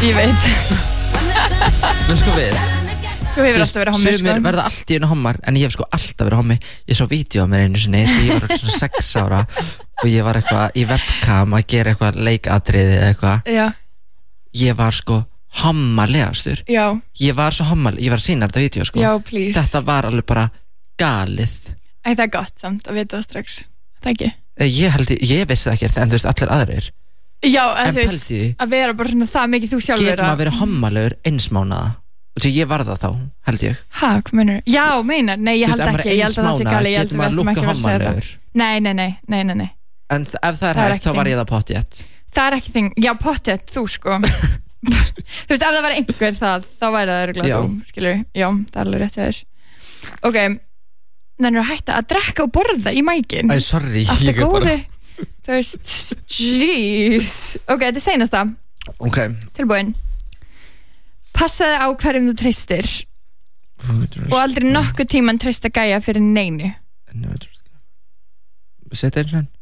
Ég veit. Men sko við Þú hefur alltaf verið hommi, sko. Sumir verða allt í einu hommar, en ég hef sko alltaf verið hommi. Ég sá vídeo á mér einu sinni því ég var svona 6 ára og ég var eitthvað í webcam að gera eitthvað leikatriði eða eitthvað. Já. Ég var sko hommalegastur. Já. Ég var svo hommal, ég var að sýna þetta vídeo sko. Já, please. Þetta var alveg bara galið. Æ, það gott samt að vita það strax. Það ekki? Ég vissi það ekkert, en þú veist allir aðrir. Já, en þú veist, að vera bara svona það mikið þú sjálfur. Getur maður verið hommalegur eins mánaða? Því ég var það þá, held ég. Ha, hvað meinar? Já, meinar, nei, ég held ekki. Ég held að það sé gali, ég held að við ættum ekki að vera að segja það. Nei. En ef það er hægt, þá var ég það pottjett. Það er ekki þing, já, pottjett, þú sko. Þú veist, ef það var einhver það, þá væri það örugglega þú, skilur. Já, það er alveg rétt hjá þér. Ok, þannig að hætta að drekka og borða í mækin. Æ, sorry, ég er bara... Þú veist, jeez. Ok, þetta er seinasta. Ok. Tilbúin. Passaði á hverjum þú treystir og aldrei nokkuð tíman treysta gæja fyrir neinu. Sett einu sann.